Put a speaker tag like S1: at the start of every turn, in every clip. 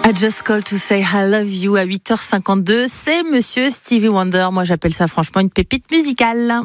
S1: I just call to say I love you à 8h52. C'est Monsieur Stevie Wonder. Moi, j'appelle ça franchement une pépite musicale.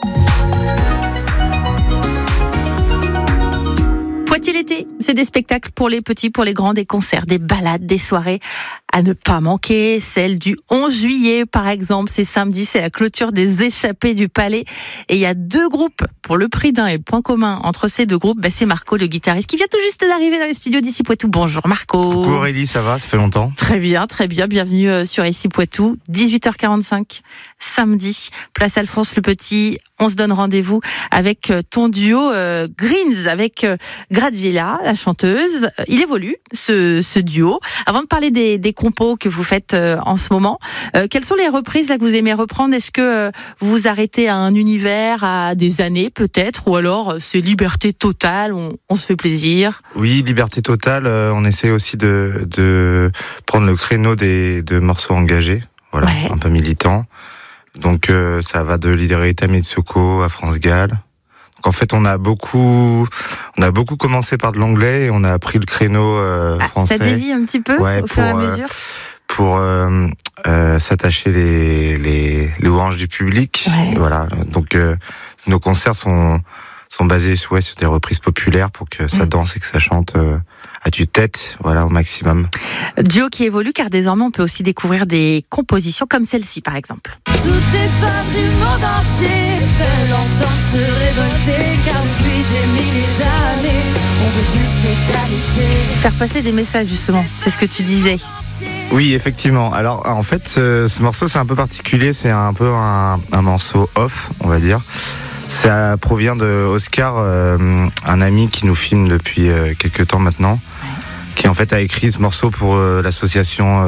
S1: Poitiers l'été, c'est des spectacles pour les petits, pour les grands, des concerts, des balades, des soirées à ne pas manquer. Celle du 11 juillet, par exemple, c'est samedi, c'est la clôture des échappées du Palais. Et il y a 2 groupes pour le prix d'un. Et le point commun entre ces 2 groupes, c'est Marco, le guitariste, qui vient tout juste d'arriver dans les studios d'Ici Poitou. Bonjour Marco.
S2: Coucou Aurélie, ça va? Ça fait longtemps.
S1: Très bien, très bien. Bienvenue sur Ici Poitou. 18h45, samedi, place Alphonse le Petit. On se donne rendez-vous avec ton duo Greens, avec Graziella, la chanteuse. Il évolue, ce duo. Avant de parler des compos que vous faites en ce moment, quelles sont les reprises là que vous aimez reprendre? Est-ce que vous vous arrêtez à un univers, à des années peut-être, ou alors c'est liberté totale, on se fait plaisir? Oui,
S2: liberté totale. On essaie aussi de prendre le créneau de morceaux engagés, voilà, ouais. Un peu militants. Donc ça va de Liderita Mitsuko à France Gall. Donc en fait on a beaucoup commencé par de l'anglais et on a pris le créneau français. Ça dévie un petit peu, ouais, au fur et à mesure. Pour s'attacher les louanges du public. Ouais. Voilà. Donc nos concerts sont basés sur des reprises populaires pour que ça danse et que ça chante à tue-tête, voilà, au maximum. Duo qui évolue, car désormais on peut aussi découvrir des compositions comme celle-ci par exemple.
S3: Toutes les femmes du monde entier veulent ensemble se révolter, car depuis des milliers d'années on veut juste l'égalité.
S1: Faire passer des messages justement, c'est ce que tu disais.
S2: Oui, effectivement. Alors en fait ce morceau c'est un peu particulier, c'est un peu un morceau off, on va dire. Ça provient de Oscar, un ami qui nous filme depuis quelques temps maintenant, qui en fait a écrit ce morceau pour l'association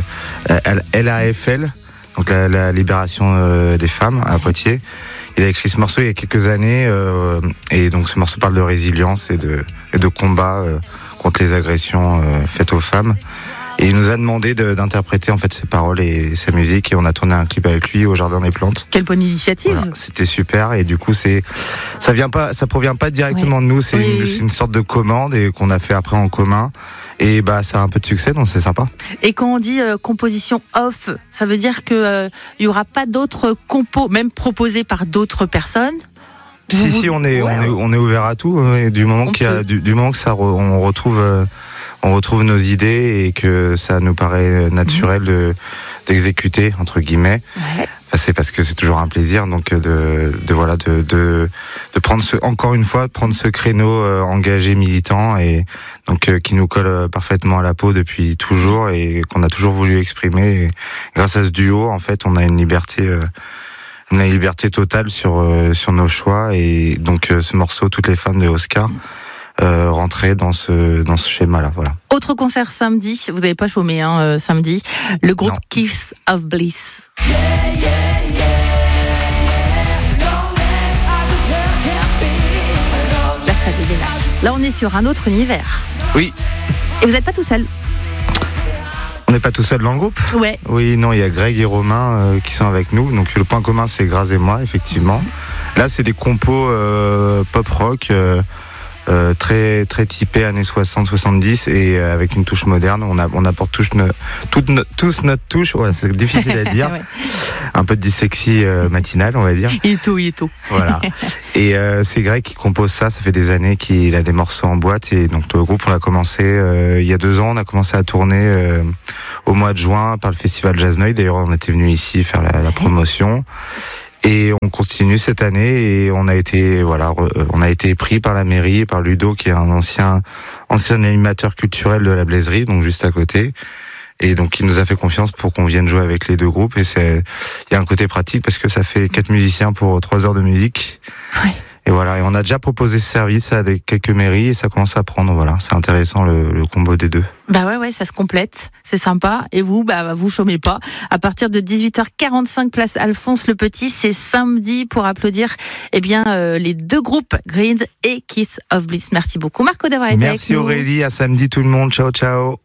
S2: LAFL, donc la libération des femmes à Poitiers. Il a écrit ce morceau il y a quelques années, et donc ce morceau parle de résilience et de combat contre les agressions faites aux femmes. Et il nous a demandé d'interpréter en fait ses paroles et sa musique, et on a tourné un clip avec lui au Jardin des Plantes.
S1: Quelle bonne initiative!
S2: Voilà, c'était super, et du coup ça provient pas directement de nous, c'est une sorte de commande et qu'on a fait après en commun. Et ça a un peu de succès, donc c'est sympa. Et quand on dit composition off, ça veut dire que il y aura pas d'autres compos, même proposés par d'autres personnes? Si, on est ouvert à tout, du moment du moment que ça on retrouve nos idées et que ça nous paraît naturel d'exécuter entre guillemets. Ouais. C'est parce que c'est toujours un plaisir, donc de prendre prendre ce créneau engagé militant, et donc qui nous colle parfaitement à la peau depuis toujours et qu'on a toujours voulu exprimer. Et grâce à ce duo, en fait, on a une liberté totale sur nos choix, et donc ce morceau, Toutes les femmes de Oscar, rentrer dans ce schéma-là, voilà. Autre concert samedi, vous n'avez pas chômé samedi, le groupe Kiss of Bliss. Là, ça déménage. Là, on est sur un autre univers. Oui. Et vous n'êtes pas tout seul? On n'est pas tout seul dans le groupe? Ouais. Oui, non, il y a Greg et Romain qui sont avec nous. Donc le point commun, c'est Graz et moi, effectivement. Là, c'est des compos pop-rock, très très typé années 60-70, et avec une touche moderne. On apporte tous notre touche. Voilà, c'est difficile à dire. Ouais. Un peu de dyslexie matinale, on va dire. Il est tôt. Voilà. Et c'est Greg qui compose ça. Ça fait des années qu'il a des morceaux en boîte, et donc le groupe, on l'a commencé il y a 2 ans. On a commencé à tourner au mois de juin par le festival Jazz Noy. D'ailleurs, on était venu ici faire la promotion. Et on continue cette année, et on a été pris par la mairie, par Ludo, qui est un ancien animateur culturel de la Blaiserie, donc juste à côté. Et donc il nous a fait confiance pour qu'on vienne jouer avec les 2 groupes, et il y a un côté pratique parce que ça fait 4 musiciens pour 3 heures de musique. Ouais. Et voilà, et on a déjà proposé ce service à quelques mairies, et ça commence à prendre. Voilà, c'est intéressant le combo des 2. Ouais, ça se complète, c'est sympa. Et vous, vous chômez pas. À partir de 18h45, place Alphonse le Petit, c'est samedi, pour applaudir les 2 groupes, Greens et Kiss of Bliss. Merci beaucoup Marco d'avoir été avec nous. Merci Aurélie, à samedi tout le monde, ciao ciao.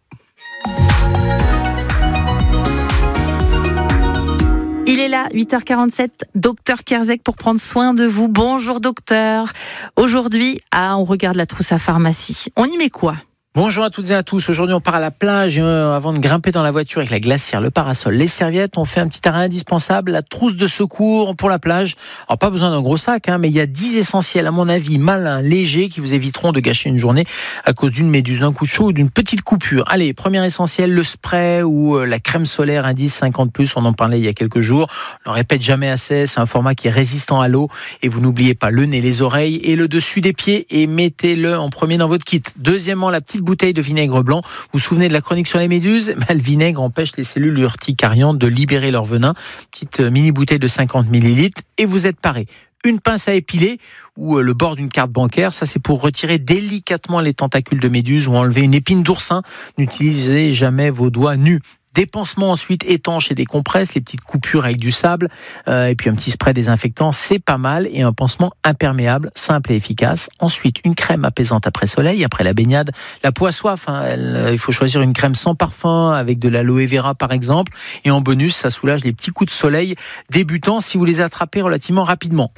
S2: Il est là, 8h47, docteur Kerzek pour prendre soin de vous. Bonjour docteur. Aujourd'hui, on regarde la trousse à pharmacie. On y met quoi ?
S4: Bonjour à toutes et à tous. Aujourd'hui, on part à la plage avant de grimper dans la voiture avec la glacière, le parasol, les serviettes. On fait un petit arrêt indispensable, la trousse de secours pour la plage. Alors, pas besoin d'un gros sac, mais il y a 10 essentiels, à mon avis, malins, légers, qui vous éviteront de gâcher une journée à cause d'une méduse, d'un coup de chaud ou d'une petite coupure. Allez, premier essentiel, le spray ou la crème solaire indice 50+. On en parlait il y a quelques jours. On ne répète jamais assez. C'est un format qui est résistant à l'eau. Et vous n'oubliez pas le nez, les oreilles et le dessus des pieds. Et mettez-le en premier dans votre kit. Deuxièmement, la petite bouteille de vinaigre blanc. Vous vous souvenez de la chronique sur les méduses ? Le vinaigre empêche les cellules urticariantes de libérer leur venin. Petite mini bouteille de 50 ml et vous êtes paré. Une pince à épiler ou le bord d'une carte bancaire, ça c'est pour retirer délicatement les tentacules de méduse ou enlever une épine d'oursin. N'utilisez jamais vos doigts nus. Des pansements ensuite étanches et des compresses, les petites coupures avec du sable, et puis un petit spray désinfectant, c'est pas mal. Et un pansement imperméable, simple et efficace. Ensuite, une crème apaisante après soleil, après la baignade. La peau a soif, il faut choisir une crème sans parfum, avec de l'aloe vera par exemple. Et en bonus, ça soulage les petits coups de soleil débutants si vous les attrapez relativement rapidement.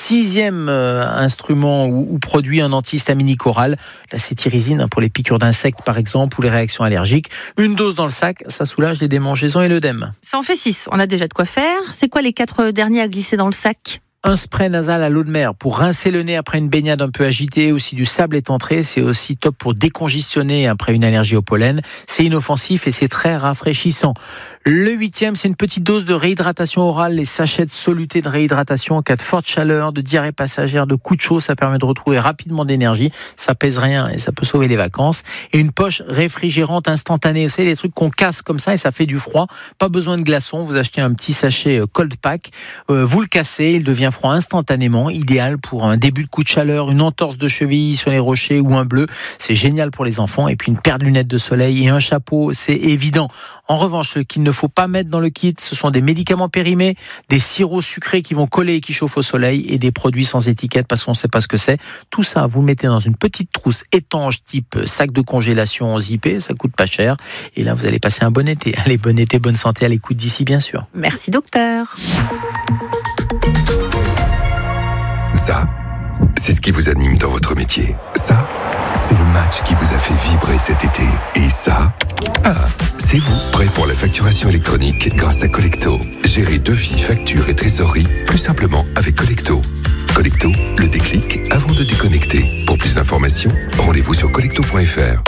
S4: 6e instrument ou produit, un antihistaminique oral, la cétirizine pour les piqûres d'insectes par exemple ou les réactions allergiques. Une dose dans le sac, ça soulage les démangeaisons et l'œdème.
S1: Ça en fait 6, on a déjà de quoi faire. C'est quoi les 4 derniers à glisser dans le sac ?
S4: Un spray nasal à l'eau de mer pour rincer le nez après une baignade un peu agitée, aussi du sable étantré, c'est aussi top pour décongestionner après une allergie au pollen. C'est inoffensif et c'est très rafraîchissant. Le 8e, c'est une petite dose de réhydratation orale, les sachets de soluté de réhydratation en cas de forte chaleur, de diarrhée passagère, de coups de chaud, ça permet de retrouver rapidement d'énergie, ça pèse rien et ça peut sauver les vacances. Et une poche réfrigérante instantanée, vous savez, les trucs qu'on casse comme ça et ça fait du froid, pas besoin de glaçons, vous achetez un petit sachet cold pack, vous le cassez, il devient froid instantanément, idéal pour un début de coup de chaleur, une entorse de cheville sur les rochers ou un bleu, c'est génial pour les enfants. Et puis une paire de lunettes de soleil et un chapeau, c'est évident. En revanche, ce qu'il ne faut pas mettre dans le kit, ce sont des médicaments périmés, des sirops sucrés qui vont coller et qui chauffent au soleil et des produits sans étiquette parce qu'on ne sait pas ce que c'est. Tout ça, vous le mettez dans une petite trousse étanche type sac de congélation zippé, ça coûte pas cher. Et là, vous allez passer un bon été. Allez, bon été, bonne santé à l'écoute d'ici, bien sûr.
S1: Merci, docteur.
S5: Ça, c'est ce qui vous anime dans votre métier. Ça, c'est le match qui vous a fait vibrer cet été. Et ça, c'est vous, prêt pour la facturation électronique grâce à Collecto. Gérez devis, factures et trésorerie plus simplement avec Collecto. Collecto, le déclic avant de déconnecter. Pour plus d'informations, rendez-vous sur collecto.fr.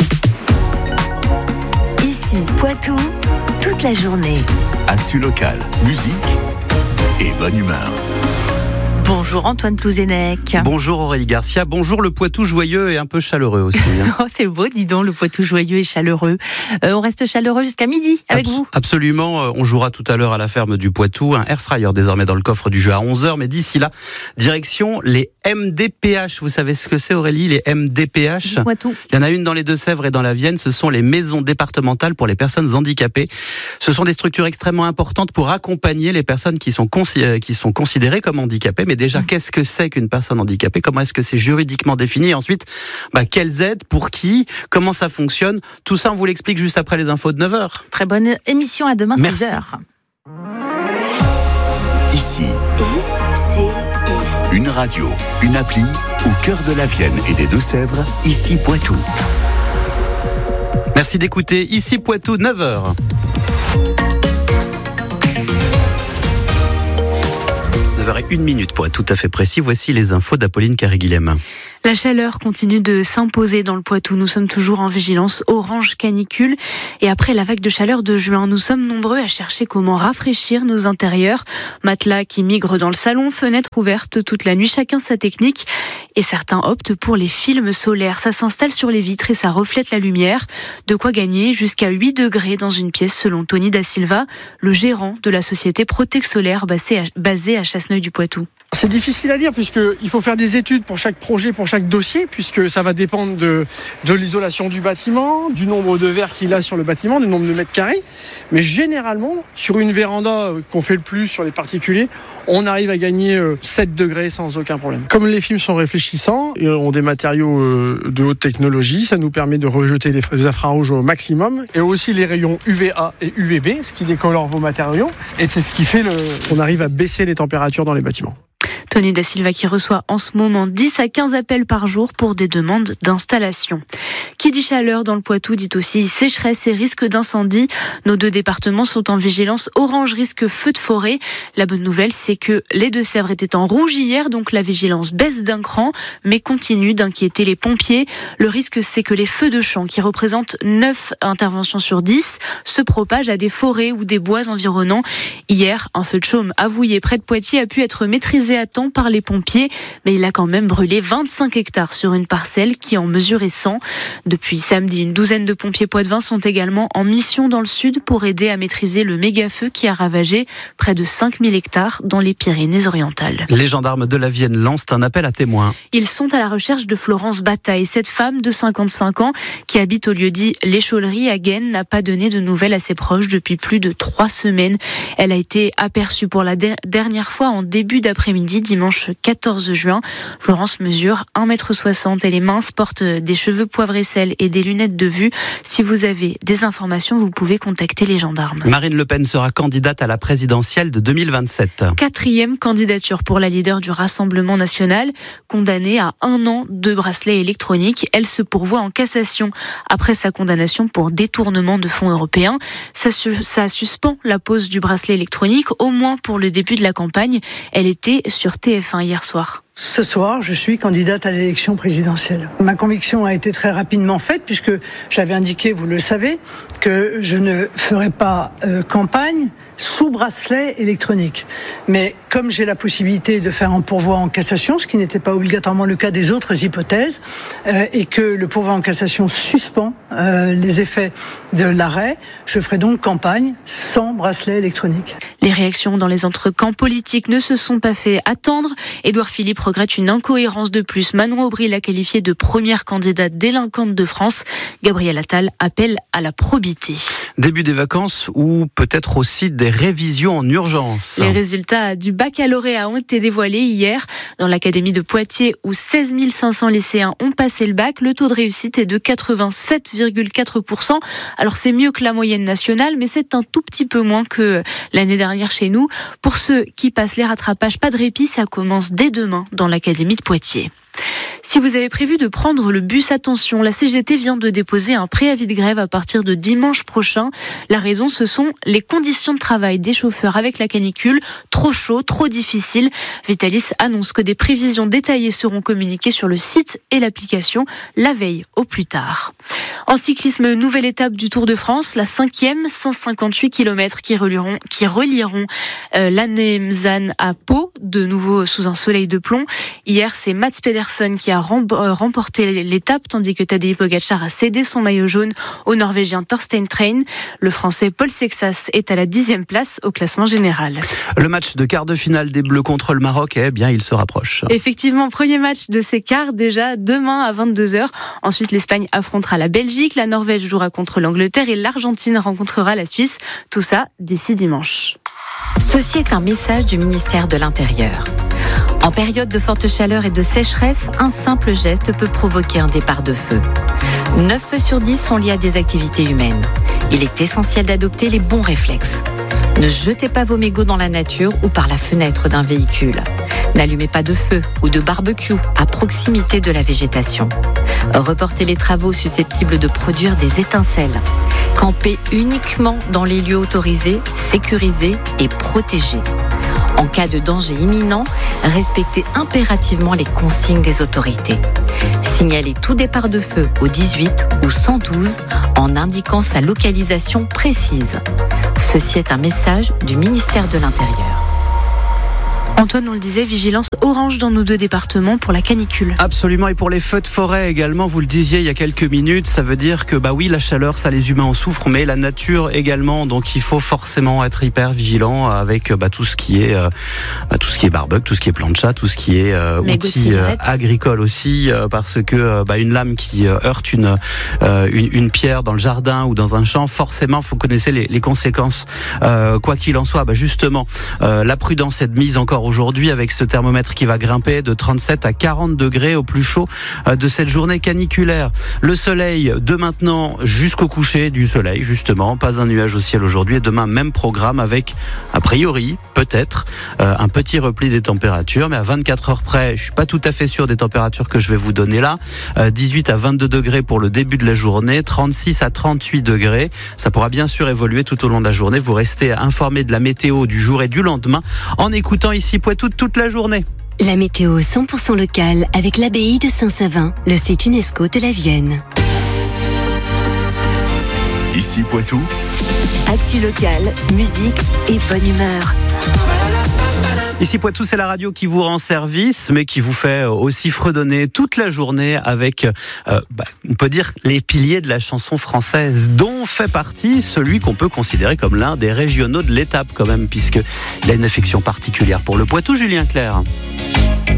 S6: Ici, Poitou, toute la journée.
S7: Actu locale, musique et bonne humeur.
S1: Bonjour Antoine Plouzenec.
S8: Bonjour Aurélie Garcia. Bonjour le Poitou joyeux et un peu chaleureux aussi.
S1: Oh, c'est beau, dis donc, le Poitou joyeux et chaleureux. On reste chaleureux jusqu'à midi avec vous.
S8: Absolument. On jouera tout à l'heure à la ferme du Poitou. Un air fryer désormais dans le coffre du jeu à 11h. Mais d'ici là, direction les MDPH. Vous savez ce que c'est Aurélie, les MDPH?
S1: Poitou.
S8: Il y en a une dans les Deux-Sèvres et dans la Vienne. Ce sont les maisons départementales pour les personnes handicapées. Ce sont des structures extrêmement importantes pour accompagner les personnes qui sont considérées comme handicapées. Mais déjà, qu'est-ce que c'est qu'une personne handicapée? Comment est-ce que c'est juridiquement défini? Et ensuite, quelles aides? Pour qui? Comment ça fonctionne? Tout ça, on vous l'explique juste après les infos de 9h.
S1: Très bonne émission, à demain 6h.
S7: Ici, une radio, une appli au cœur de la Vienne et des Deux-Sèvres, ici Poitou.
S8: Merci d'écouter Ici Poitou, 9h. 9h01 pour être tout à fait précis. Voici les infos d'Apolline Carré-Guilhem.
S9: La chaleur continue de s'imposer dans le Poitou. Nous sommes toujours en vigilance orange canicule. Et après la vague de chaleur de juin, nous sommes nombreux à chercher comment rafraîchir nos intérieurs. Matelas qui migrent dans le salon, fenêtres ouvertes toute la nuit, chacun sa technique. Et certains optent pour les films solaires. Ça s'installe sur les vitres et ça reflète la lumière. De quoi gagner jusqu'à 8 degrés dans une pièce, selon Tony Da Silva, le gérant de la société Protex Solaire basée à Chasseneuil-du-Poitou.
S10: C'est difficile à dire puisqu'il faut faire des études pour chaque projet, pour chaque dossier, puisque ça va dépendre de l'isolation du bâtiment, du nombre de verres qu'il a sur le bâtiment, du nombre de mètres carrés. Mais généralement, sur une véranda qu'on fait le plus sur les particuliers, on arrive à gagner 7 degrés sans aucun problème. Comme les films sont réfléchissants et ont des matériaux de haute technologie, ça nous permet de rejeter les infrarouges au maximum et aussi les rayons UVA et UVB, ce qui décolore vos matériaux. Et c'est ce qui fait qu'on arrive à baisser les températures dans les bâtiments.
S9: Tony Da Silva qui reçoit en ce moment 10 à 15 appels par jour pour des demandes d'installation. Qui dit chaleur dans le Poitou dit aussi sécheresse et risque d'incendie. Nos 2 départements sont en vigilance orange risque feu de forêt. La bonne nouvelle, c'est que les Deux-Sèvres étaient en rouge hier, donc la vigilance baisse d'un cran, mais continue d'inquiéter les pompiers. Le risque, c'est que les feux de champ, qui représentent 9 interventions sur 10, se propagent à des forêts ou des bois environnants. Hier, un feu de chaume avouillé près de Poitiers a pu être maîtrisé à temps par les pompiers, mais il a quand même brûlé 25 hectares sur une parcelle qui en mesurait 100. Depuis samedi, une douzaine de pompiers poitevins sont également en mission dans le sud pour aider à maîtriser le méga-feu qui a ravagé près de 5000 hectares dans les Pyrénées-Orientales.
S8: Les gendarmes de la Vienne lancent un appel à témoins.
S9: Ils sont à la recherche de Florence Bataille. Cette femme de 55 ans qui habite au lieu-dit l'Écholerie à Gênes n'a pas donné de nouvelles à ses proches depuis plus de 3 semaines. Elle a été aperçue pour la dernière fois en début d'après-midi, dimanche 14 juin. Florence mesure 1,60 m. Elle est mince, porte des cheveux poivre et sel et des lunettes de vue. Si vous avez des informations, vous pouvez contacter les gendarmes.
S8: Marine Le Pen sera candidate à la présidentielle de 2027.
S9: 4e candidature pour la leader du Rassemblement national, condamnée à 1 an de bracelet électronique. Elle se pourvoit en cassation après sa condamnation pour détournement de fonds européens. Ça suspend la pose du bracelet électronique, au moins pour le début de la campagne. Elle était sur TF1 hier soir.
S11: Ce soir, je suis candidate à l'élection présidentielle. Ma conviction a été très rapidement faite puisque j'avais indiqué, vous le savez, que je ne ferai pas campagne sous bracelet électronique. Mais comme j'ai la possibilité de faire un pourvoi en cassation, ce qui n'était pas obligatoirement le cas des autres hypothèses, et que le pourvoi en cassation suspend les effets de l'arrêt, je ferai donc campagne sans bracelet électronique.
S9: Les réactions dans les entrecamps politiques ne se sont pas fait attendre. Édouard Philippe regrette une incohérence de plus. Manon Aubry l'a qualifiée de première candidate délinquante de France. Gabriel Attal appelle à la probité.
S8: Début des vacances ou peut-être aussi des révisions en urgence.
S9: Les résultats du baccalauréat ont été dévoilés hier dans l'académie de Poitiers où 16 500 lycéens ont passé le bac. Le taux de réussite est de 87,4%. Alors c'est mieux que la moyenne nationale, mais c'est un tout petit peu moins que l'année dernière chez nous. Pour ceux qui passent les rattrapages, pas de répit, ça commence dès demain dans l'académie de Poitiers. Si vous avez prévu de prendre le bus, attention, la CGT vient de déposer un préavis de grève à partir de dimanche prochain. La raison, ce sont les conditions de travail des chauffeurs avec la canicule. Trop chaud, trop difficile. Vitalis annonce que des prévisions détaillées seront communiquées sur le site et l'application la veille au plus tard. En cyclisme, nouvelle étape du Tour de France, la 5e, 158 km qui relieront Lannemezan à Pau, de nouveau sous un soleil de plomb. Hier, c'est Mats Pedersen qui a remporté l'étape, tandis que Tadej Pogačar a cédé son maillot jaune au Norvégien Thorstein Træn. Le Français Paul Sexas est à la 10e place au classement général.
S8: Le match de quart de finale des Bleus contre le Maroc, il se rapproche.
S9: Effectivement, premier match de ces quarts déjà demain à 22h. Ensuite, l'Espagne affrontera la Belgique, la Norvège jouera contre l'Angleterre et l'Argentine rencontrera la Suisse. Tout ça d'ici dimanche.
S12: Ceci est un message du ministère de l'Intérieur. En période de forte chaleur et de sécheresse, un simple geste peut provoquer un départ de feu. 9 feux sur 10 sont liés à des activités humaines. Il est essentiel d'adopter les bons réflexes. Ne jetez pas vos mégots dans la nature ou par la fenêtre d'un véhicule. N'allumez pas de feu ou de barbecue à proximité de la végétation. Reportez les travaux susceptibles de produire des étincelles. Campez uniquement dans les lieux autorisés, sécurisés et protégés. En cas de danger imminent, respectez impérativement les consignes des autorités. Signalez tout départ de feu au 18 ou 112 en indiquant sa localisation précise. Ceci est un message du ministère de l'Intérieur.
S9: Antoine, on le disait, vigilance orange dans nos 2 départements pour la canicule.
S8: Absolument, et pour les feux de forêt également, vous le disiez il y a quelques minutes, ça veut dire que oui, la chaleur, ça les humains en souffrent, mais la nature également, donc il faut forcément être hyper vigilant avec tout ce qui est barbecue, tout ce qui est plancha, tout ce qui est outils agricoles aussi, parce que une lame qui heurte une pierre dans le jardin ou dans un champ, forcément, vous connaissez les conséquences. Quoi qu'il en soit, justement, la prudence est de mise encore aujourd'hui aujourd'hui avec ce thermomètre qui va grimper de 37 à 40 degrés au plus chaud de cette journée caniculaire. Le soleil de maintenant jusqu'au coucher du soleil, justement. Pas un nuage au ciel aujourd'hui. Et demain, même programme avec, a priori, peut-être, un petit repli des températures. Mais à 24 heures près, je suis pas tout à fait sûr des températures que je vais vous donner là. 18 à 22 degrés pour le début de la journée. 36 à 38 degrés. Ça pourra bien sûr évoluer tout au long de la journée. Vous restez informés de la météo du jour et du lendemain en écoutant ici Poitou toute la journée.
S13: La météo 100% locale avec l'abbaye de Saint-Savin, le site UNESCO de la Vienne.
S5: Ici Poitou.
S6: Actu locale, musique et bonne humeur.
S8: Ici Poitou, c'est la radio qui vous rend service, mais qui vous fait aussi fredonner toute la journée avec, on peut dire, les piliers de la chanson française, dont fait partie celui qu'on peut considérer comme l'un des régionaux de l'étape quand même, puisqu'il a une affection particulière pour le Poitou, Julien Clerc.